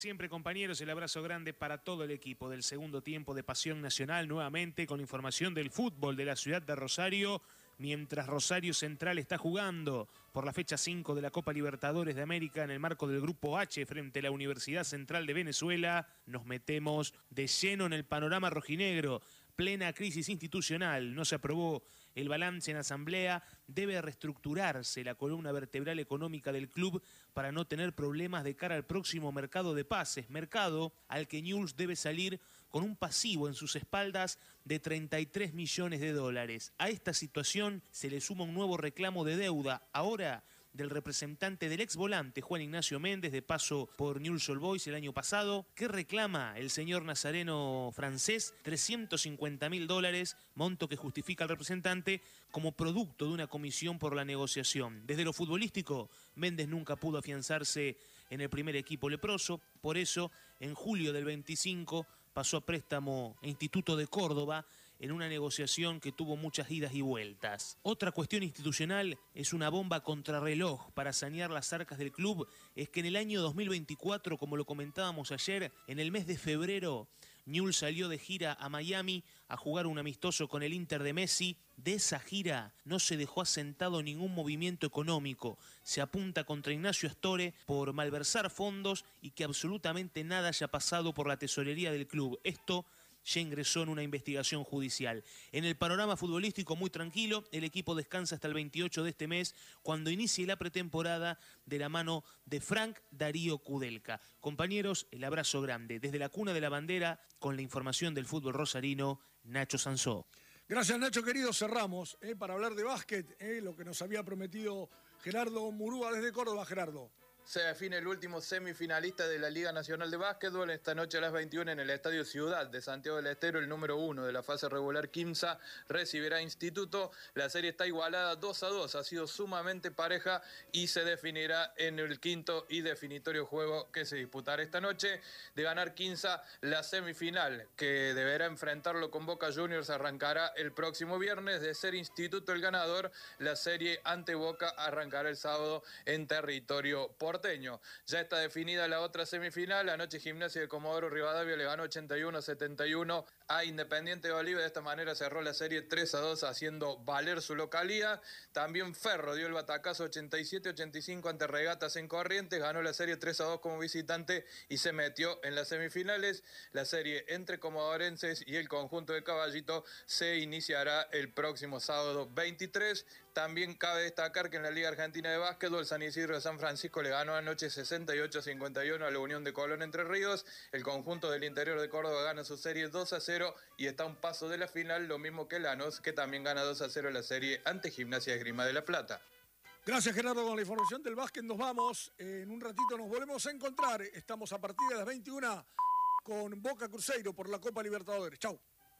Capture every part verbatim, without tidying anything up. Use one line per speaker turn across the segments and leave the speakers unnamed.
Siempre, compañeros, el abrazo grande para todo el equipo del segundo tiempo de Pasión Nacional, nuevamente con información del fútbol de la ciudad de Rosario, mientras Rosario Central está jugando por la fecha cinco de la Copa Libertadores de América en el marco del Grupo H frente a la Universidad Central de Venezuela. Nos metemos de lleno en el panorama rojinegro. Plena crisis institucional, no se aprobó el balance en asamblea, debe reestructurarse la columna vertebral económica del club para no tener problemas de cara al próximo mercado de pases, mercado al que Newell's debe salir con un pasivo en sus espaldas de treinta y tres millones de dólares. A esta situación se le suma un nuevo reclamo de deuda, ahora del representante del ex volante Juan Ignacio Méndez, de paso por Newell's Old Boys el año pasado. ¿Qué reclama el señor nazareno francés? trescientos cincuenta mil dólares, monto que justifica al representante como producto de una comisión por la negociación. Desde lo futbolístico, Méndez nunca pudo afianzarse en el primer equipo leproso, por eso en julio del veinticinco pasó a préstamo a Instituto de Córdoba en una negociación que tuvo muchas idas y vueltas. Otra cuestión institucional es una bomba contrarreloj para sanear las arcas del club, es que en el año dos mil veinticuatro, como lo comentábamos ayer, en el mes de febrero, Newell's salió de gira a Miami a jugar un amistoso con el Inter de Messi. De esa gira no se dejó asentado ningún movimiento económico. Se apunta contra Ignacio Astore por malversar fondos y que absolutamente nada haya pasado por la tesorería del club. Esto ya ingresó en una investigación judicial. En el panorama futbolístico muy tranquilo, el equipo descansa hasta el veintiocho de este mes, cuando inicie la pretemporada de la mano de Frank Darío Kudelka. Compañeros, el abrazo grande. Desde la cuna de la bandera, con la información del fútbol rosarino, Nacho Sansó.
Gracias, Nacho, querido. Cerramos eh, para hablar de básquet, eh, lo que nos había prometido Gerardo Murúa desde Córdoba. Gerardo.
Se define el último semifinalista de la Liga Nacional de Básquetbol esta noche a las veintiuna en el Estadio Ciudad de Santiago del Estero. El número uno de la fase regular, Quimsa, recibirá a Instituto. La serie está igualada dos a dos, ha sido sumamente pareja y se definirá en el quinto y definitorio juego que se disputará esta noche. De ganar Quimsa, la semifinal que deberá enfrentarlo con Boca Juniors arrancará el próximo viernes. De ser Instituto el ganador, la serie ante Boca arrancará el sábado en territorio porteño. Ya está definida la otra semifinal. Anoche Gimnasia de Comodoro Rivadavia le ganó ochenta y uno a setenta y uno a Independiente de Bolívar. De esta manera cerró la serie tres a dos, haciendo valer su localía. También Ferro dio el batacazo ochenta y siete a ochenta y cinco ante Regatas en Corrientes. Ganó la serie tres a dos como visitante y se metió en las semifinales. La serie entre comodorenses y el conjunto de Caballito se iniciará el próximo sábado veintitrés. También cabe destacar que en la Liga Argentina de Básquetbol, San Isidro de San Francisco le ganó anoche sesenta y ocho a cincuenta y uno a la Unión de Colón Entre Ríos. El conjunto del interior de Córdoba gana su serie dos a cero y está a un paso de la final, lo mismo que Lanús, que también gana dos a cero la serie ante Gimnasia de Esgrima de La Plata.
Gracias, Gerardo, con la información del básquet. Nos vamos. En un ratito nos volvemos a encontrar. Estamos a partir de las veintiuna con Boca Cruzeiro por la Copa Libertadores. Chau.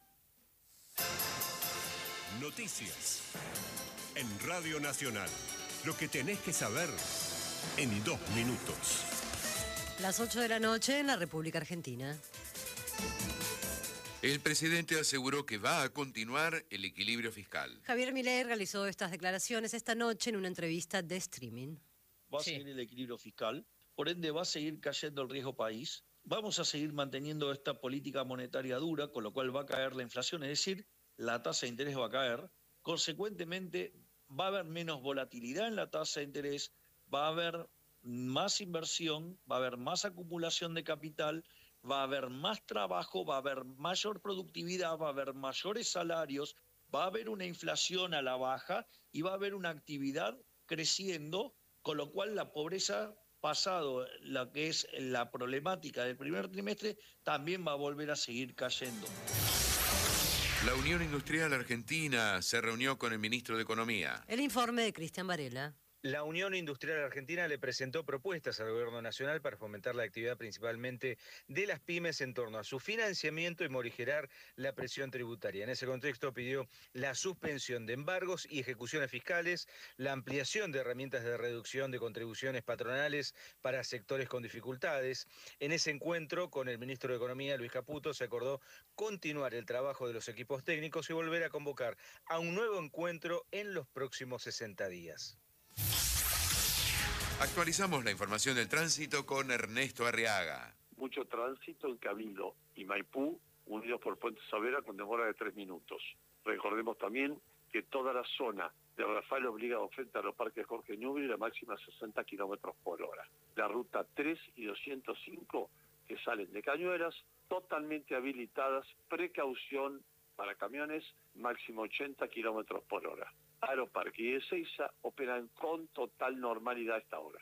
Noticias en Radio Nacional. Lo que tenés que saber en dos minutos.
Las ocho de la noche en la República Argentina.
El presidente aseguró que va a continuar el equilibrio fiscal.
Javier Milei realizó estas declaraciones esta noche en una entrevista de streaming.
Va a
Sí.
seguir el equilibrio fiscal, por ende va a seguir cayendo el riesgo país. Vamos a seguir manteniendo esta política monetaria dura, con lo cual va a caer la inflación, es decir, la tasa de interés va a caer. Consecuentemente, va a haber menos volatilidad en la tasa de interés, va a haber más inversión, va a haber más acumulación de capital, va a haber más trabajo, va a haber mayor productividad, va a haber mayores salarios, va a haber una inflación a la baja y va a haber una actividad creciendo, con lo cual la pobreza, pasado la que es la problemática del primer trimestre, también va a volver a seguir cayendo.
La Unión Industrial Argentina se reunió con el ministro de Economía.
El informe de Cristian Varela.
La Unión Industrial Argentina le presentó propuestas al Gobierno Nacional para fomentar la actividad principalmente de las pymes en torno a su financiamiento y morigerar la presión tributaria. En ese contexto pidió la suspensión de embargos y ejecuciones fiscales, la ampliación de herramientas de reducción de contribuciones patronales para sectores con dificultades. En ese encuentro con el ministro de Economía, Luis Caputo, se acordó continuar el trabajo de los equipos técnicos y volver a convocar a un nuevo encuentro en los próximos sesenta días.
Actualizamos la información del tránsito con Ernesto Arriaga.
mucho tránsito en Cabildo y Maipú, unidos por Puente Savera con demora de tres minutos. Recordemos también que toda la zona de Rafael Obligado frente a los parques Jorge Newbery, la máxima sesenta kilómetros por hora. La ruta tres y doscientos cinco que salen de Cañuelas, totalmente habilitadas, precaución para camiones, máximo ochenta kilómetros por hora. Aeroparque y Ezeiza operan con total normalidad a esta hora.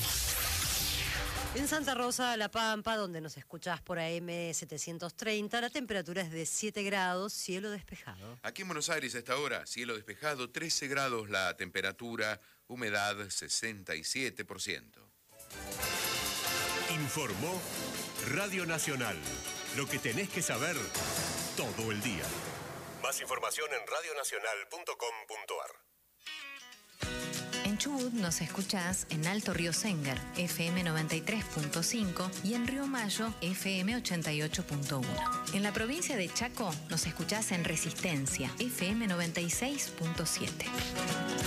En Santa Rosa, La Pampa, donde nos escuchás por A M setecientos treinta, la temperatura es de siete grados, cielo despejado.
Aquí en Buenos Aires a esta hora, cielo despejado, trece grados la temperatura, humedad sesenta y siete por ciento.
Informó Radio Nacional. Lo que tenés que saber todo el día. Más información en radionacional punto com punto ar.
En Chubut nos escuchás en Alto Río Sengar, F M noventa y tres punto cinco y en Río Mayo, F M ochenta y ocho punto uno. En la provincia de Chaco nos escuchás en Resistencia, F M noventa y seis punto siete.